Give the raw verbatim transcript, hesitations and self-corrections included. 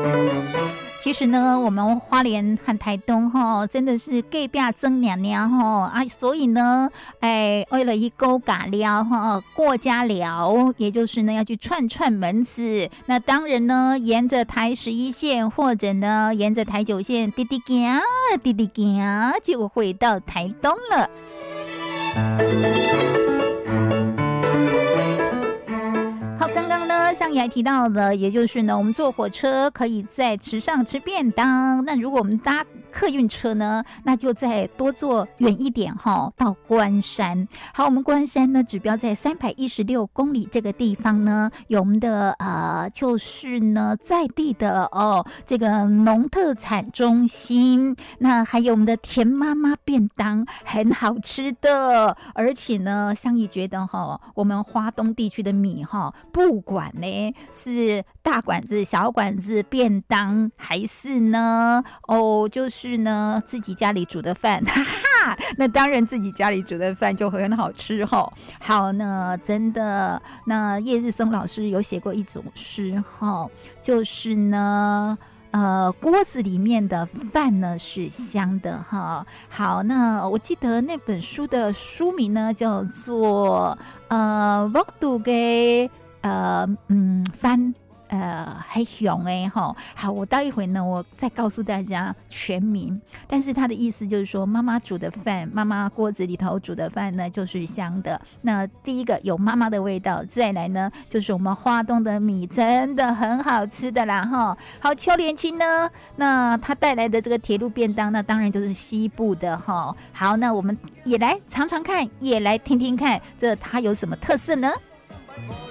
其实呢，我们花莲和台东哈，真的是隔壁争娘娘哈啊，所以呢，哎，为了一勾嘎聊哈，过家聊，也就是呢要去串串门子。那当然呢，沿着台十一线或者呢沿着台九线，滴滴行，滴滴行，就会到台东了。好，刚刚呢，像也还提到了，也就是呢，我们坐火车可以在池上吃便当。那如果我们搭客运车呢，那就再多坐远一点哈，到关山。好，我们关山呢，指标在三百一十六公里这个地方呢，有我们的呃，就是呢在地的哦，这个农特产中心。那还有我们的田妈妈便当，很好吃的。而且呢，香姨觉得哈，我们花东地区的米哈，不管呢是大馆子、小馆子便当，还是呢哦，就是呢自己家里煮的饭，哈哈，那当然自己家里煮的饭就很好吃哈。好呢，真的，那叶日松老师有写过一种诗哈，就是呢。呃，锅子里面的饭呢是香的哈。好，那我记得那本书的书名呢叫做呃，我读给呃嗯翻。呃，还熊哎哈，好，我待一会呢，我再告诉大家全名。但是他的意思就是说，妈妈煮的饭，妈妈锅子里头煮的饭呢，就是香的。那第一个有妈妈的味道，再来呢，就是我们花东的米，真的很好吃的啦哈。好，邱连青呢，那他带来的这个铁路便当，那当然就是西部的哈。好，那我们也来尝尝看，也来听听看，这它有什么特色呢？